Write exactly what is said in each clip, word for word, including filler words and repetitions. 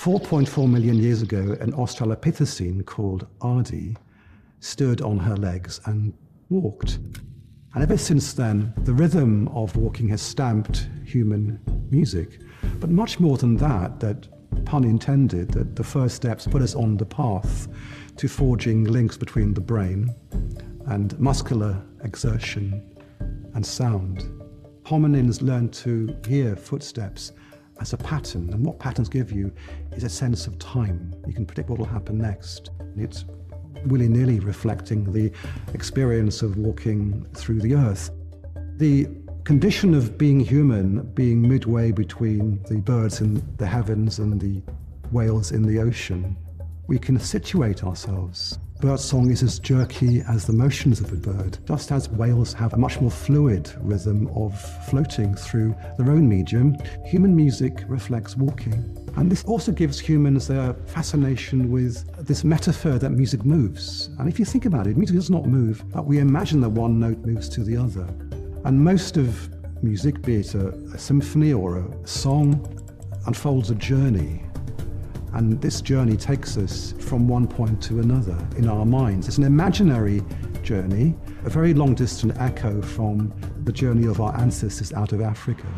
four point four million years ago, an Australopithecine called Ardi stood on her legs and walked. And ever since then, the rhythm of walking has stamped human music. But much more than that, that, pun intended, that the first steps put us on the path to forging links between the brain and muscular exertion and sound. Hominins learned to hear footsteps as a pattern, and what patterns give you is a sense of time. You can predict what will happen next. It's willy-nilly reflecting the experience of walking through the earth. The condition of being human, being midway between the birds in the heavens and the whales in the ocean, we can situate ourselves. Birdsong is as jerky as the motions of a bird, just as whales have a much more fluid rhythm of floating through their own medium. Human music reflects walking. And this also gives humans their fascination with this metaphor that music moves. And if you think about it, music does not move, but we imagine that one note moves to the other. And most of music, be it a, a symphony or a song, unfolds a journey. And this journey takes us from one point to another in our minds. It's an imaginary journey, a very long distant echo from the journey of our ancestors out of Africa.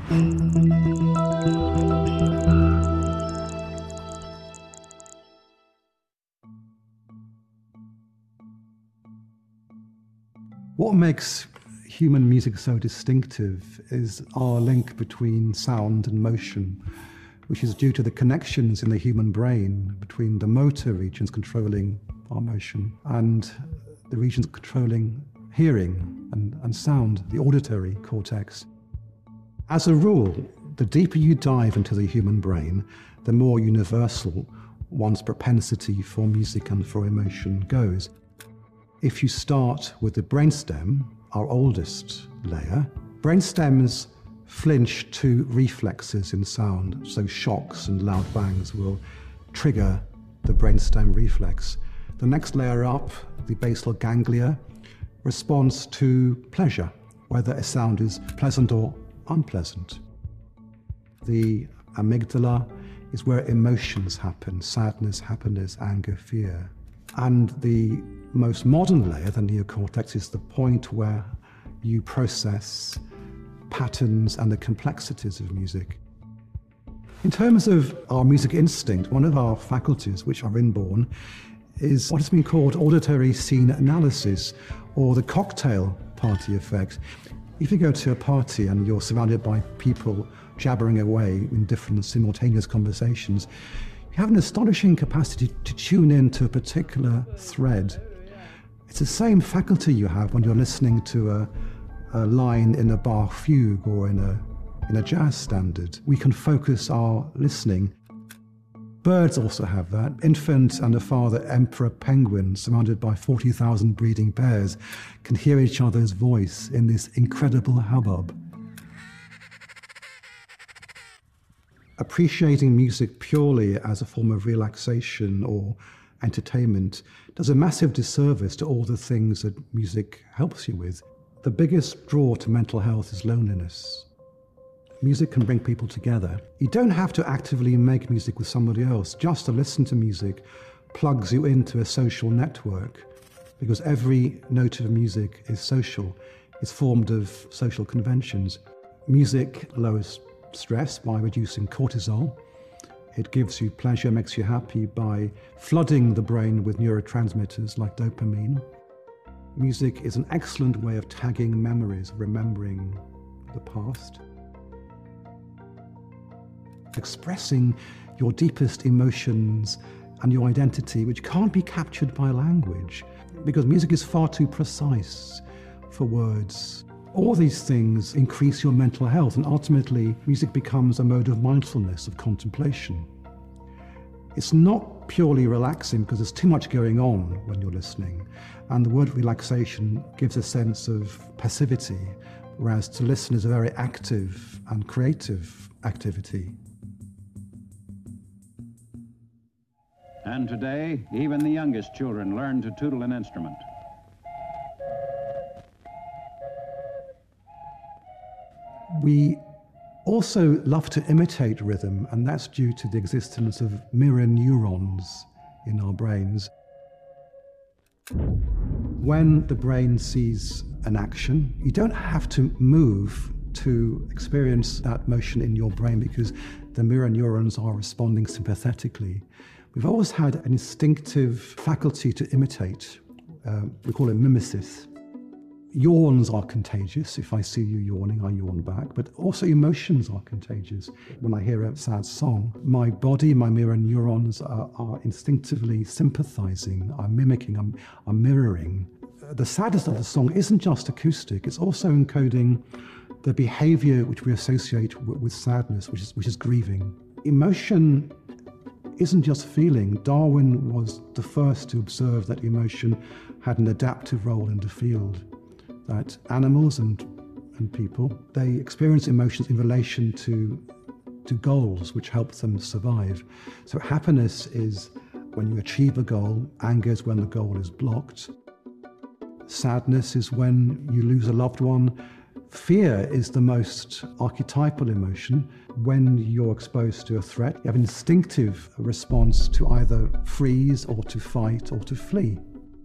What makes human music so distinctive is our link between sound and motion, which is due to the connections in the human brain between the motor regions controlling our motion and the regions controlling hearing and, and sound, the auditory cortex. As a rule, the deeper you dive into the human brain, the more universal one's propensity for music and for emotion goes. If you start with the brainstem, our oldest layer, brainstems flinch to reflexes in sound, so shocks and loud bangs will trigger the brainstem reflex. The next layer up, the basal ganglia, responds to pleasure, whether a sound is pleasant or unpleasant. The amygdala is where emotions happen, sadness, happiness, anger, fear. And the most modern layer, the neocortex, is the point where you process patterns and the complexities of music. In terms of our music instinct, one of our faculties, which are inborn, is what has been called auditory scene analysis, or the cocktail party effect. If you go to a party and you're surrounded by people jabbering away in different simultaneous conversations, you have an astonishing capacity to tune in to a particular thread. It's the same faculty you have when you're listening to a, a line in a Bach fugue or in a, in a jazz standard. We can focus our listening. Birds also have that. Infant and a father emperor penguin surrounded by forty thousand breeding pairs can hear each other's voice in this incredible hubbub. Appreciating music purely as a form of relaxation or entertainment does a massive disservice to all the things that music helps you with. The biggest draw to mental health is loneliness. Music can bring people together. You don't have to actively make music with somebody else. Just to listen to music plugs you into a social network, because every note of music is social. It's formed of social conventions. Music lowers stress by reducing cortisol. It gives you pleasure, makes you happy by flooding the brain with neurotransmitters like dopamine. Music is an excellent way of tagging memories, remembering the past. Expressing your deepest emotions and your identity, which can't be captured by language, because music is far too precise for words. All these things increase your mental health, and ultimately music becomes a mode of mindfulness, of contemplation. It's not purely relaxing because there's too much going on when you're listening, and the word relaxation gives a sense of passivity, whereas to listen is a very active and creative activity. And today, even the youngest children learn to tootle an instrument. We also love to imitate rhythm, and that's due to the existence of mirror neurons in our brains. When the brain sees an action, you don't have to move to experience that motion in your brain because the mirror neurons are responding sympathetically. We've always had an instinctive faculty to imitate. Uh, we call it mimesis. Yawns are contagious. If I see you yawning, I yawn back. But also emotions are contagious. When I hear a sad song, my body, my mirror neurons are, are instinctively sympathizing, are mimicking, are, are mirroring. The sadness of the song isn't just acoustic, it's also encoding the behavior which we associate w- with sadness, which is, which is grieving. Emotion isn't just feeling. Darwin was the first to observe that emotion had an adaptive role in the field, that animals and, and people, they experience emotions in relation to, to goals which help them survive. So happiness is when you achieve a goal, anger is when the goal is blocked, sadness is when you lose a loved one. Fear is the most archetypal emotion. When you're exposed to a threat, you have an instinctive response to either freeze or to fight or to flee.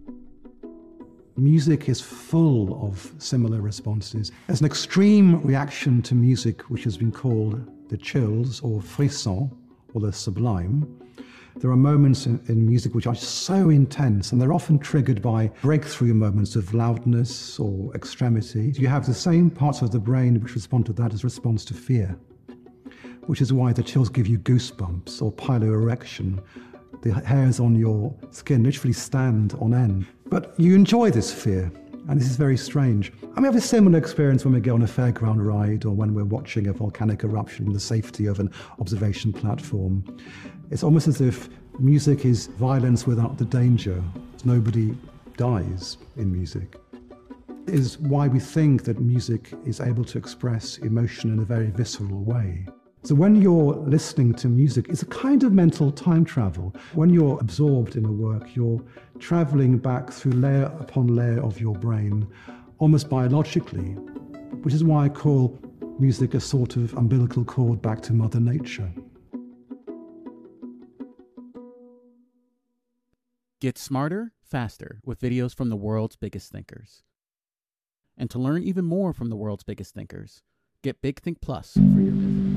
Music is full of similar responses. There's an extreme reaction to music which has been called the chills or frisson or the sublime. There are moments in, in music which are so intense, and they're often triggered by breakthrough moments of loudness or extremity. You have the same parts of the brain which respond to that as response to fear, which is why the chills give you goosebumps or piloerection. The hairs on your skin literally stand on end. But you enjoy this fear, and this is very strange. And we have a similar experience when we go on a fairground ride or when we're watching a volcanic eruption from the safety of an observation platform. It's almost as if music is violence without the danger. Nobody dies in music. It is why we think that music is able to express emotion in a very visceral way. So when you're listening to music, it's a kind of mental time travel. When you're absorbed in a work, you're traveling back through layer upon layer of your brain, almost biologically, which is why I call music a sort of umbilical cord back to Mother Nature. Get smarter, faster with videos from the world's biggest thinkers. And to learn even more from the world's biggest thinkers, get Big Think Plus for your business.